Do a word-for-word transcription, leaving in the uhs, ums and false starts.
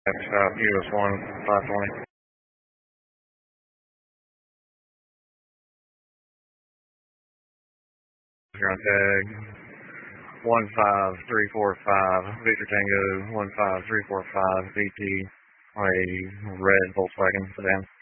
Stop U S one five twenty. You're on tag one five three four five Victor Tango one five three four five V T, a red Volkswagen sedan.